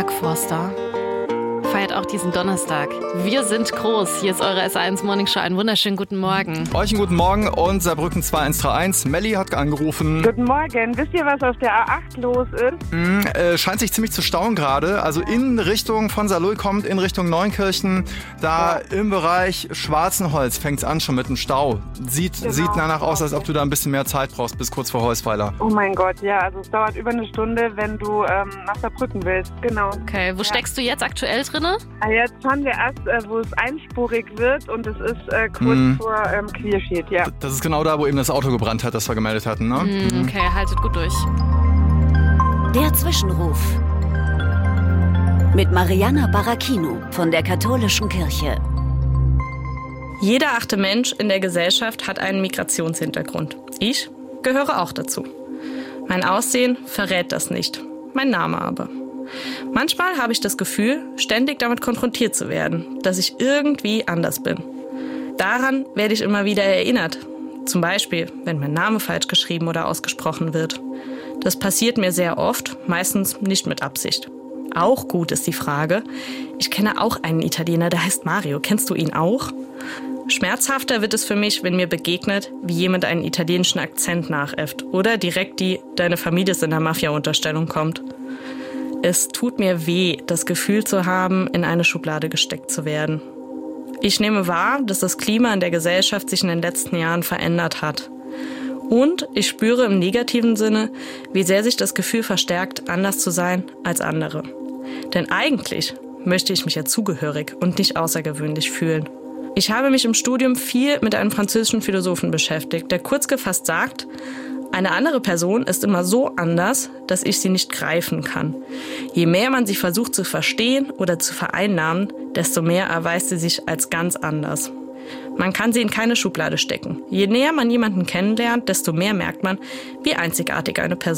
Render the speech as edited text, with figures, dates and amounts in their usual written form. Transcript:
Mark Forster feiert auch diesen Donnerstag. Wir sind groß. Hier ist eure S1 Morning Show. Einen wunderschönen guten Morgen. Euch einen guten Morgen und Saarbrücken 2131. Melli hat angerufen. Guten Morgen. Wisst ihr, was auf der A8 los ist? Scheint sich ziemlich zu stauen gerade. Also in Richtung von Saarlouis kommt, in Richtung Neunkirchen. Da im Bereich Schwarzenholz fängt es an schon mit dem Stau. Sieht danach aus, als ob du da ein bisschen mehr Zeit brauchst bis kurz vor Heusweiler. Oh mein Gott, ja. Also es dauert über eine Stunde, wenn du nach Saarbrücken willst. Genau. Okay, wo steckst du jetzt aktuell drinne? Jetzt fahren wir erst, wo es einspurig wird und es ist kurz vor Queerschied, ja. Das ist genau da, wo eben das Auto gebrannt hat, das wir gemeldet hatten, ne? Okay, haltet gut durch. Der Zwischenruf mit Marianna Baracchino von der Katholischen Kirche. Jeder 8. Mensch in der Gesellschaft hat einen Migrationshintergrund. Ich gehöre auch dazu. Mein Aussehen verrät das nicht, mein Name aber. Manchmal habe ich das Gefühl, ständig damit konfrontiert zu werden, dass ich irgendwie anders bin. Daran werde ich immer wieder erinnert. Zum Beispiel, wenn mein Name falsch geschrieben oder ausgesprochen wird. Das passiert mir sehr oft, meistens nicht mit Absicht. Auch gut ist die Frage. Ich kenne auch einen Italiener, der heißt Mario. Kennst du ihn auch? Schmerzhafter wird es für mich, wenn mir begegnet, wie jemand einen italienischen Akzent nachäfft oder direkt die "Deine Familie ist in der Mafia"-Unterstellung kommt. Es tut mir weh, das Gefühl zu haben, in eine Schublade gesteckt zu werden. Ich nehme wahr, dass das Klima in der Gesellschaft sich in den letzten Jahren verändert hat. Und ich spüre im negativen Sinne, wie sehr sich das Gefühl verstärkt, anders zu sein als andere. Denn eigentlich möchte ich mich ja zugehörig und nicht außergewöhnlich fühlen. Ich habe mich im Studium viel mit einem französischen Philosophen beschäftigt, der kurz gefasst sagt: Eine andere Person ist immer so anders, dass ich sie nicht greifen kann. Je mehr man sie versucht zu verstehen oder zu vereinnahmen, desto mehr erweist sie sich als ganz anders. Man kann sie in keine Schublade stecken. Je näher man jemanden kennenlernt, desto mehr merkt man, wie einzigartig eine Person